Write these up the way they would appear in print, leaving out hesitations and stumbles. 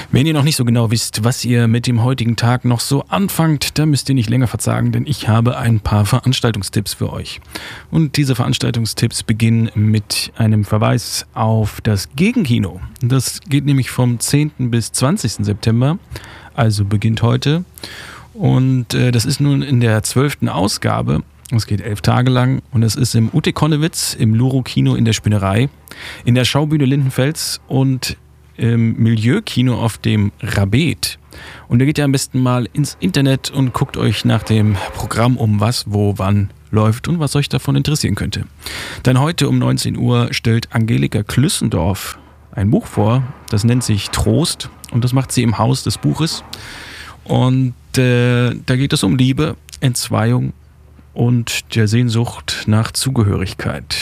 Wenn ihr noch nicht so genau wisst, was ihr mit dem heutigen Tag noch so anfangt, dann müsst ihr nicht länger verzagen, denn ich habe ein paar Veranstaltungstipps für euch. Und diese Veranstaltungstipps beginnen mit einem Verweis auf das Gegenkino. Das geht nämlich vom 10. bis 20. September, also beginnt heute. Und das ist nun in der 12. Ausgabe. Es geht 11 Tage lang und es ist im UT Konnewitz, im Luro-Kino in der Spinnerei, in der Schaubühne Lindenfels und im Milieukino auf dem Rabet. Und da geht ihr am besten mal ins Internet und guckt euch nach dem Programm um, was, wo, wann läuft und was euch davon interessieren könnte. Dann heute um 19 Uhr stellt Angelika Klüssendorf ein Buch vor, das nennt sich Trost und das macht sie im Haus des Buches. Und da geht es um Liebe, Entzweiung und der Sehnsucht nach Zugehörigkeit.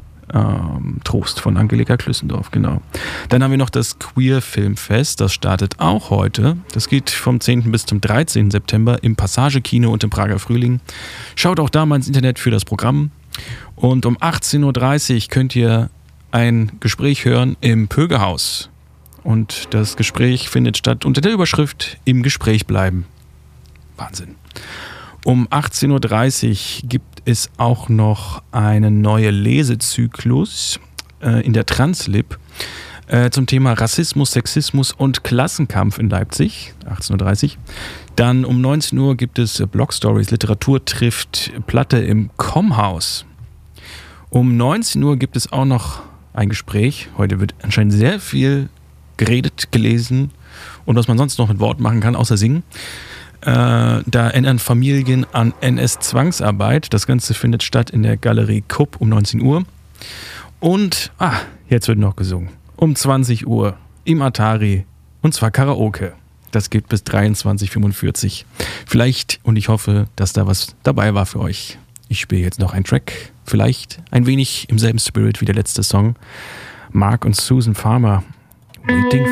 Trost von Angelika Klüssendorf, genau. Dann haben wir noch das Queer Filmfest, das startet auch heute. Das geht vom 10. bis zum 13. September im Passage-Kino und im Prager Frühling. Schaut auch da mal ins Internet für das Programm. Und um 18.30 Uhr könnt ihr ein Gespräch hören im Pögehaus. Und das Gespräch findet statt unter der Überschrift Im Gespräch bleiben. Wahnsinn. Um 18.30 Uhr gibt es auch noch einen neuen Lesezyklus in der Translib zum Thema Rassismus, Sexismus und Klassenkampf in Leipzig, 18.30 Uhr. Dann um 19 Uhr gibt es Blog Stories, Literatur trifft Platte im Kommhaus. Um 19 Uhr gibt es auch noch ein Gespräch. Heute wird anscheinend sehr viel geredet, gelesen und was man sonst noch mit Wort machen kann, außer singen. Da erinnern Familien an NS-Zwangsarbeit. Das Ganze findet statt in der Galerie Kupp um 19 Uhr. Und, jetzt wird noch gesungen. Um 20 Uhr im Atari. Und zwar Karaoke. Das geht bis 23:45 Uhr. Vielleicht, und ich hoffe, dass da was dabei war für euch. Ich spiele jetzt noch einen Track. Vielleicht ein wenig im selben Spirit wie der letzte Song. Mark und Susan Farmer. Waiting